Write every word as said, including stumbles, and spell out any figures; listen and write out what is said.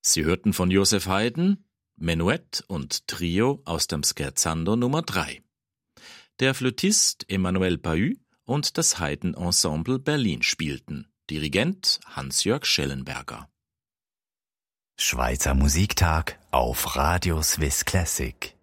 Sie hörten von Joseph Haydn Menuett und Trio aus dem Scherzando Nummer drei. Der Flötist Emmanuel Pahud und das Haydn Ensemble Berlin spielten. Dirigent Hans-Jörg Schellenberger. Schweizer Musiktag auf Radio Swiss Classic.